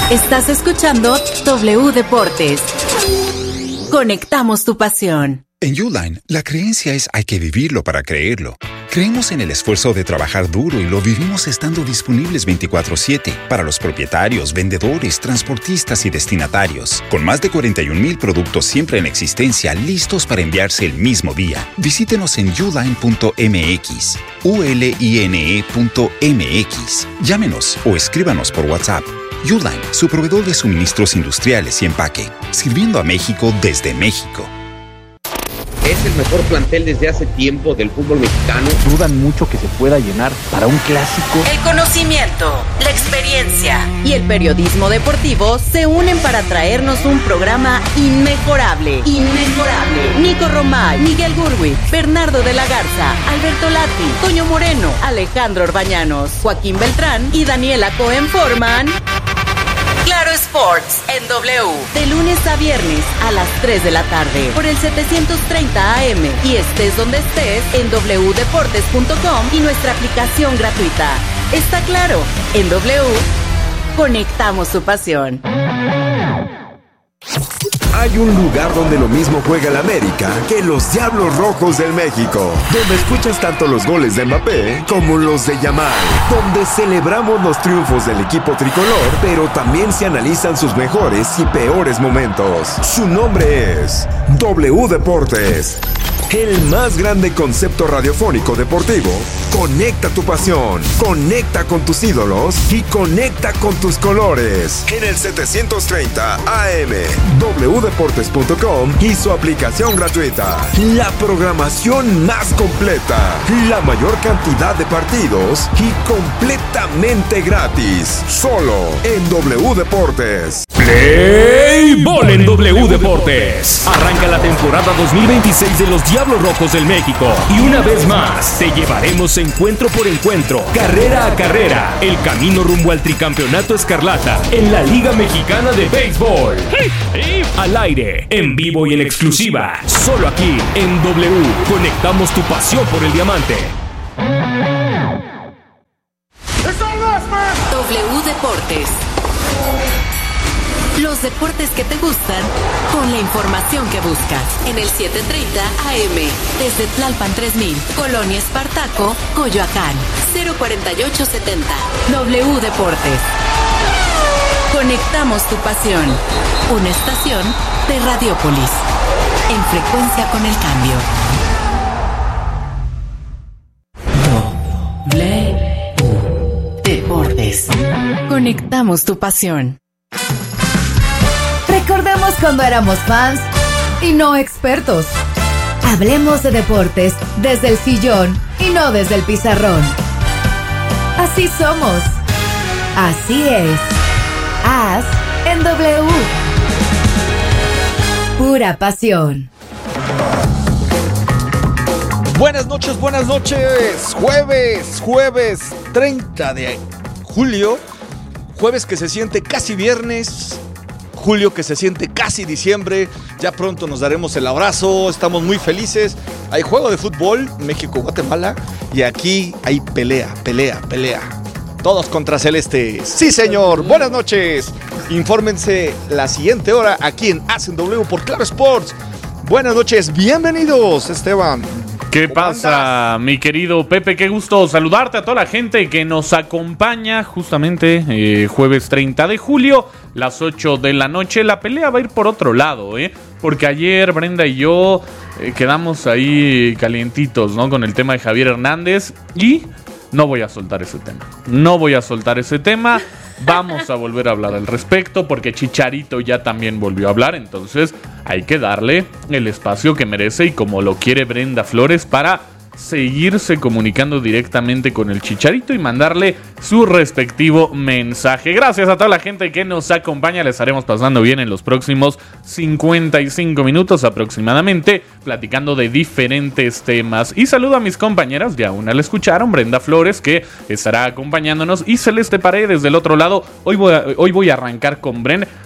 Estás escuchando W Deportes. Conectamos tu pasión. En Uline, la creencia es hay que vivirlo para creerlo. Creemos en el esfuerzo de trabajar duro y lo vivimos estando disponibles 24/7 para los propietarios, vendedores, transportistas y destinatarios. Con más de 41,000 productos siempre en existencia listos para enviarse el mismo día. Visítenos en uline.mx, uline.mx. Llámenos o escríbanos por WhatsApp. Uline, su proveedor de suministros industriales y empaque, sirviendo a México desde México. Es el mejor plantel desde hace tiempo del fútbol mexicano. Dudan mucho que se pueda llenar para un clásico. El conocimiento, la experiencia y el periodismo deportivo se unen para traernos un programa inmejorable. Nico Romay, Miguel Gurwitz, Bernardo de la Garza, Alberto Lati, Toño Moreno, Alejandro Orbañanos, Joaquín Beltrán y Daniela Cohen forman Claro Sports en W, de lunes a viernes a las 3 de la tarde por el 730 AM y estés donde estés en wdeportes.com y nuestra aplicación gratuita. Está claro, en W conectamos su pasión. Hay un lugar donde lo mismo juega el América que los Diablos Rojos del México, donde escuchas tanto los goles de Mbappé como los de Yamal, donde celebramos los triunfos del equipo tricolor, pero también se analizan sus mejores y peores momentos. Su nombre es W Deportes. El más grande concepto radiofónico deportivo. Conecta tu pasión, conecta con tus ídolos y conecta con tus colores. En el 730 AM, wdeportes.com y su aplicación gratuita. La programación más completa, la mayor cantidad de partidos y completamente gratis. Solo en W Deportes. Play Ball en W Deportes. Arranca la temporada 2026 de los Diablos Rojos del México y una vez más te llevaremos encuentro por encuentro, carrera a carrera, el camino rumbo al tricampeonato escarlata en la Liga Mexicana de Béisbol. Al aire, en vivo y en exclusiva, solo aquí en W. Conectamos tu pasión por el diamante. W Deportes. Los deportes que te gustan con la información que buscas. En el 730 AM, desde Tlalpan 3000, Colonia Espartaco, Coyoacán, 04870. W Deportes. Conectamos tu pasión. Una estación de Radiopolis. En frecuencia con el cambio. W Deportes. Conectamos tu pasión. Recordemos cuando éramos fans y no expertos. Hablemos de deportes desde el sillón y no desde el pizarrón. Así somos. Así es. Haz en W. Pura pasión. Buenas noches. Jueves 30 de julio. Jueves que se siente casi viernes. Julio que se siente casi diciembre. Ya pronto nos daremos el abrazo. Estamos muy felices. Hay juego de fútbol, México-Guatemala. Y aquí hay pelea. Todos contra Celeste. Sí, señor. Buenas noches. Infórmense la siguiente hora aquí en Hacen W por Claro Sports. Buenas noches. Bienvenidos, Esteban. ¿Qué pasa, mi querido Pepe? Qué gusto saludarte a toda la gente que nos acompaña justamente jueves 30 de julio, las 8 de la noche. La pelea va a ir por otro lado, porque ayer Brenda y yo quedamos ahí calientitos, ¿no? Con el tema de Javier Hernández y no voy a soltar ese tema. Vamos a volver a hablar al respecto porque Chicharito ya también volvió a hablar, entonces hay que darle el espacio que merece y como lo quiere Brenda Flores para seguirse comunicando directamente con el Chicharito y mandarle su respectivo mensaje. Gracias a toda la gente que nos acompaña, les estaremos pasando bien en los próximos 55 minutos aproximadamente, platicando de diferentes temas. Y saludo a mis compañeras, ya una la escucharon, Brenda Flores, que estará acompañándonos, y Celeste Paredes del otro lado. Hoy voy a arrancar con Bren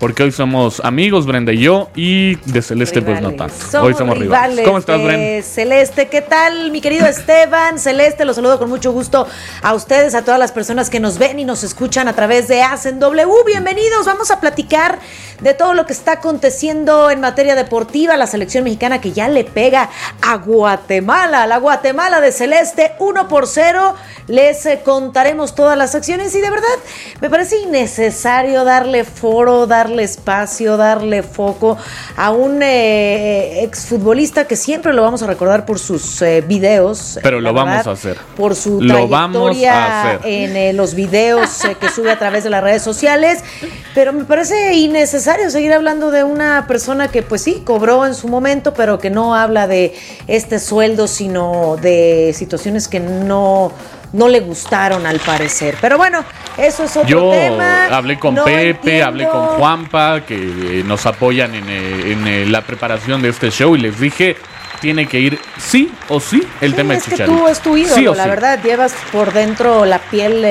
porque hoy somos amigos, Brenda y yo, y de Celeste rivales. pues no tanto. Hoy somos rivales. ¿Cómo estás, Brenda? Celeste, ¿qué tal, mi querido Esteban? Celeste, los saludo con mucho gusto a ustedes, a todas las personas que nos ven y nos escuchan a través de Hacen W. Bienvenidos, vamos a platicar de todo lo que está aconteciendo en materia deportiva, la selección mexicana que ya le pega a Guatemala, la Guatemala de Celeste, 1-0. Les contaremos todas las acciones y de verdad me parece innecesario darle foro, darle espacio, darle foco a un exfutbolista que siempre lo vamos a recordar por sus videos. Pero lo vamos a hacer. Por su trayectoria en los videos que sube a través de las redes sociales. Pero me parece innecesario seguir hablando de una persona que pues sí, cobró en su momento, pero que no habla de este sueldo, sino de situaciones que no le gustaron al parecer. Pero bueno, eso es otro tema. Yo hablé con Pepe, hablé con Juanpa, que nos apoyan en la preparación de este show, y les dije, tiene que ir sí o sí el tema de Chicharito. Que tú es tu ídolo, sí, la verdad, llevas por dentro la piel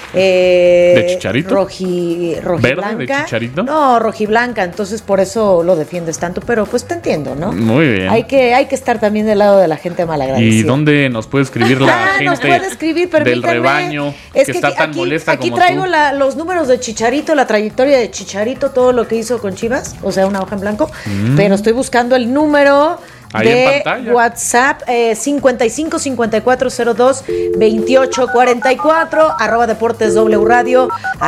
¿de Chicharito? Rojiblanca. ¿Verde de Chicharito? No, rojiblanca, entonces por eso lo defiendes tanto, pero pues te entiendo, ¿no? Muy bien. Hay que estar también del lado de la gente malagradecida. ¿Y dónde nos puede escribir la gente nos puede escribir, del rebaño que está tan molesta como tú? Aquí traigo los números de Chicharito, la trayectoria de Chicharito, todo lo que hizo con Chivas, o sea, una hoja en blanco, pero estoy buscando el número ahí de WhatsApp 55 5402 28 44 @Deportes W Radio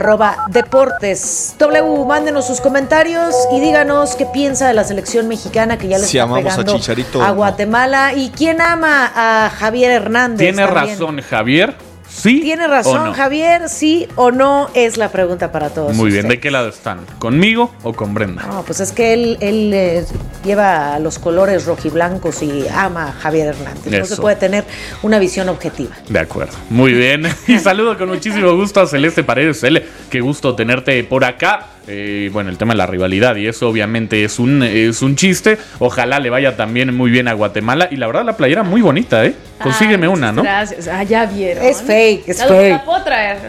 @Deportes W. Mándenos sus comentarios y díganos qué piensa de la selección mexicana que ya le está pegando a Chicharito a Guatemala y quién ama a Javier Hernández. ¿Tiene razón Javier? ¿Sí? ¿Tiene razón, no? Javier? ¿Sí o no? Es la pregunta para todos. Muy bien, ustedes. ¿de qué lado están? ¿Conmigo o con Brenda? No, pues es que él lleva los colores rojiblancos y ama a Javier Hernández. Eso. No se puede tener una visión objetiva. De acuerdo, muy bien. Y saludo con muchísimo gusto a Celeste Paredes. Cele, qué gusto tenerte por acá. Bueno, el tema de la rivalidad y eso obviamente es un chiste. Ojalá le vaya también muy bien a Guatemala. Y la verdad, la playera muy bonita, ¿eh? Consígueme una, ¿no? Gracias. Ya vieron. Es fake, es La fake. puedo traer,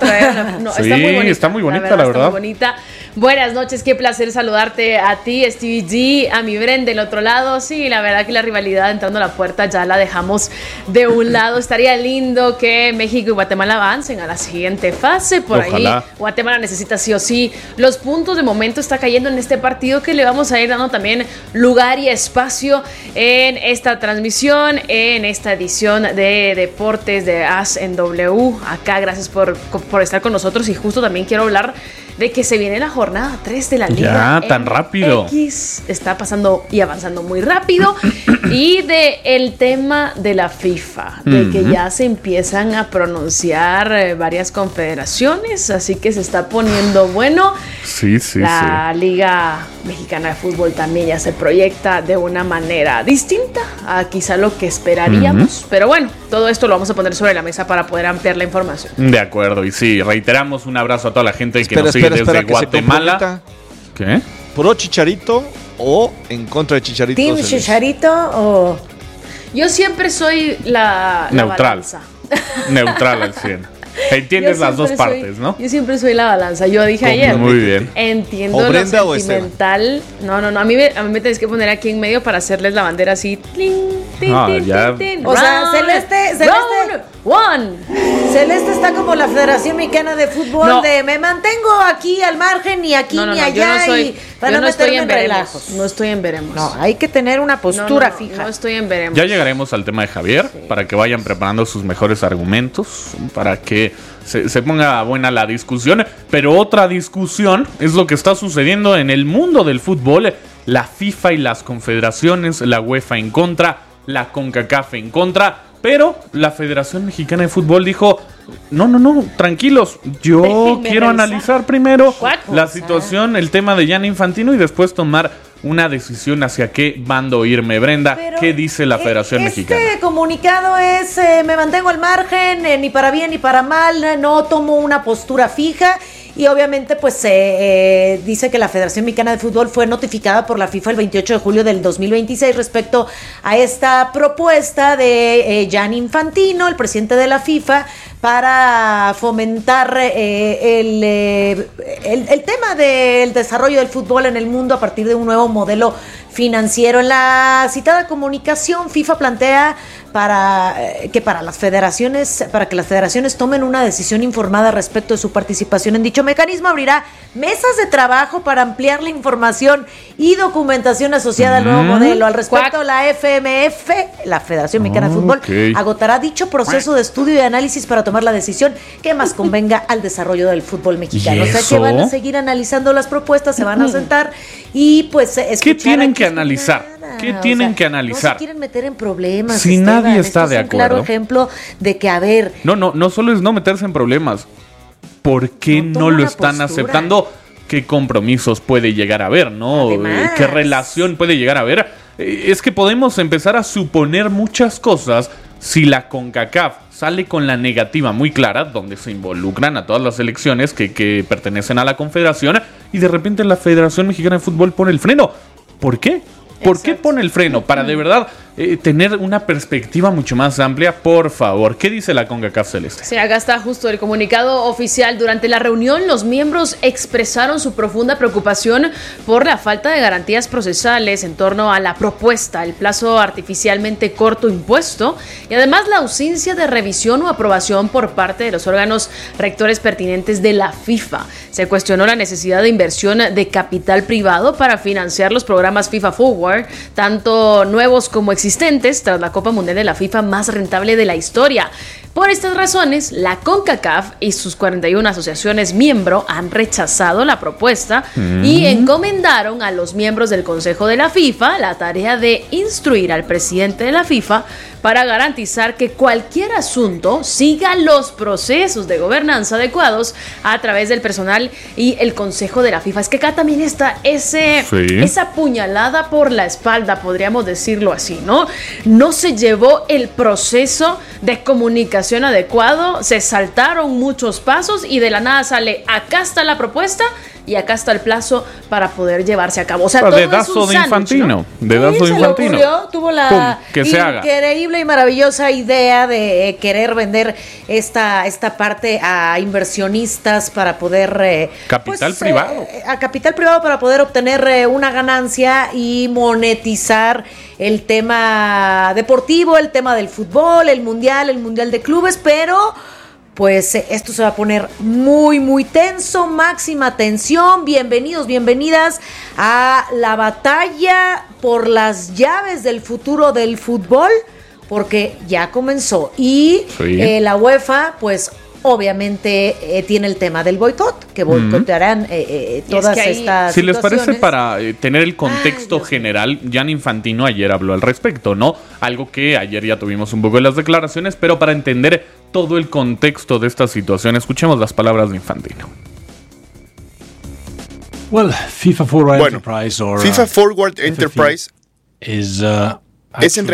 No, sí, está muy bonita. Está muy bonita, la verdad. Está muy bonita. Buenas noches, qué placer saludarte a ti, Stevie G, a mi Bren del otro lado. Sí, la verdad que la rivalidad entrando a la puerta ya la dejamos de un lado. Estaría lindo que México y Guatemala avancen a la siguiente fase. Por Ojalá. ahí Guatemala necesita sí o sí los puntos. De momento está cayendo en este partido que le vamos a ir dando también lugar y espacio en esta transmisión, en esta edición de Deportes de As en W. Acá, gracias por estar con nosotros, y justo también quiero hablar de que se viene la jornada 3 de la Liga. Ya, tan rápido. Está pasando y avanzando muy rápido. Y de el tema de la FIFA, de que ya se empiezan a pronunciar varias confederaciones, así que se está poniendo bueno. Sí. La Liga Mexicana de Fútbol también ya se proyecta de una manera distinta a quizá lo que esperaríamos. Pero bueno, todo esto lo vamos a poner sobre la mesa para poder ampliar la información. De acuerdo, y sí, reiteramos un abrazo a toda la gente que nos sigue desde Guatemala. ¿Qué? ¿Pro Chicharito o en contra de Chicharito? ¿Team Chicharito o...? Yo siempre soy la neutral. Balanza. Neutral al 100. Entiendes las dos partes, ¿no? Yo siempre soy la balanza. Yo dije ayer. Muy bien. Entiendo ¿O Brenda lo sentimental. No. A mí me tenés que poner aquí en medio para hacerles la bandera así. O sea, Celeste. Celeste está como la Federación Mexicana de Fútbol de me mantengo aquí al margen, ni aquí ni allá. Yo no estoy en veremos. No estoy en veremos. No, hay que tener una postura fija. No estoy en veremos. Ya llegaremos al tema de Javier, para que vayan preparando sus mejores argumentos, para que se ponga buena la discusión. Pero otra discusión es lo que está sucediendo en el mundo del fútbol. La FIFA y las confederaciones, la UEFA en contra, la CONCACAF en contra. Pero la Federación Mexicana de Fútbol dijo, no, tranquilos, yo quiero analizar primero la situación, el tema de Gianni Infantino, y después tomar una decisión hacia qué bando irme. Brenda, pero ¿qué dice la Federación Mexicana? Este comunicado es, me mantengo al margen, ni para bien ni para mal, no tomo una postura fija. Y obviamente pues dice que la Federación Mexicana de Fútbol fue notificada por la FIFA el 28 de julio del 2026 respecto a esta propuesta de Gianni Infantino, el presidente de la FIFA, para fomentar el tema del desarrollo del fútbol en el mundo a partir de un nuevo modelo financiero. En la citada comunicación, FIFA plantea que las federaciones tomen una decisión informada respecto de su participación en dicho mecanismo. Abrirá mesas de trabajo para ampliar la información y documentación asociada al nuevo modelo. Al respecto, la FMF, la Federación Mexicana de Fútbol, agotará dicho proceso de estudio y análisis para tomar la decisión que más convenga al desarrollo del fútbol mexicano. O sea que van a seguir analizando las propuestas, se van a sentar y pues ¿qué tienen que analizar? ¿Qué tienen que analizar? No se quieren meter en problemas. Si nadie está de acuerdo. Es un claro ejemplo de que, a ver. No solo es no meterse en problemas. ¿Por qué no lo están aceptando? ¿Qué compromisos puede llegar a haber, no? Además, ¿qué relación puede llegar a haber? Es que podemos empezar a suponer muchas cosas si la CONCACAF sale con la negativa muy clara, donde se involucran a todas las selecciones que pertenecen a la confederación, y de repente la Federación Mexicana de Fútbol pone el freno. ¿Por qué? ¿Por qué pone el freno? Para de verdad tener una perspectiva mucho más amplia, por favor. ¿Qué dice la CONCACAF Celeste? Sí, acá está justo el comunicado oficial. Durante la reunión, los miembros expresaron su profunda preocupación por la falta de garantías procesales en torno a la propuesta, el plazo artificialmente corto impuesto y además la ausencia de revisión o aprobación por parte de los órganos rectores pertinentes de la FIFA. Se cuestionó la necesidad de inversión de capital privado para financiar los programas FIFA Forward, tanto nuevos como existentes, tras la Copa Mundial de la FIFA más rentable de la historia. Por estas razones, la CONCACAF y sus 41 asociaciones miembro han rechazado la propuesta y encomendaron a los miembros del Consejo de la FIFA la tarea de instruir al presidente de la FIFA para garantizar que cualquier asunto siga los procesos de gobernanza adecuados a través del personal y el Consejo de la FIFA. Es que acá también está esa puñalada por la espalda, podríamos decirlo así, ¿no? No se llevó el proceso de comunicación adecuado, se saltaron muchos pasos y de la nada sale, acá está la propuesta y acá está el plazo para poder llevarse a cabo. O sea, todo dedazo es un de Infantino, ¿no? Dedazo de Infantino. Tuvo la increíble y maravillosa idea de querer vender esta parte a inversionistas para poder capital privado. A capital privado para poder obtener una ganancia y monetizar el tema deportivo, el tema del fútbol, el mundial de clubes, pero pues esto se va a poner muy, muy tenso, máxima tensión. Bienvenidos, bienvenidas a la batalla por las llaves del futuro del fútbol, porque ya comenzó. Y la UEFA, pues obviamente tiene el tema del boicot, que boicotearán todas estas si les parece, para tener el contexto general, Gianni Infantino ayer habló al respecto, ¿no? Algo que ayer ya tuvimos un poco de las declaraciones, pero para entender todo el contexto de esta situación, escuchemos las palabras de Infantino. FIFA Forward Enterprise es en